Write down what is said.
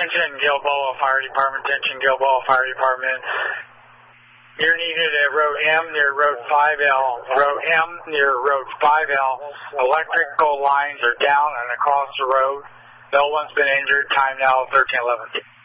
Attention Gilboa Fire Department, attention Gilboa Fire Department. You're needed at Road M near Road 5L. Road M near Road 5L. Electrical lines are down and across the road. No one's been injured. Time now 13:11.